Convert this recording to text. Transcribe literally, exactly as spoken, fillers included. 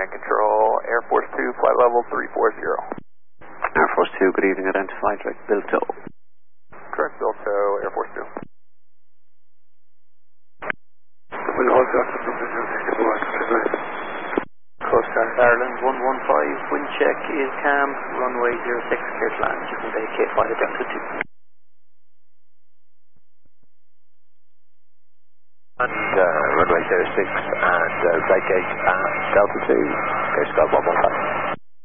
Flight Control, Air Force two, flight level three four zero. Air Force two, good evening, identified direct Bilto. Correct, Bilto, Air Force two. Coast Guard Ireland one one five, wind check is calm, runway zero six, clear to land, you can vacate flight Delta two. And uh, runway zero six and uh, vacate at Delta two, Coast Guard one one five.